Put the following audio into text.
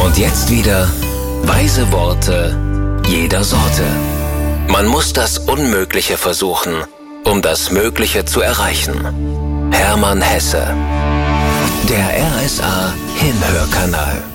Und jetzt wieder weise Worte jeder Sorte. Man muss das Unmögliche versuchen, um das Mögliche zu erreichen. Hermann Hesse. Der RSA Hinhörkanal.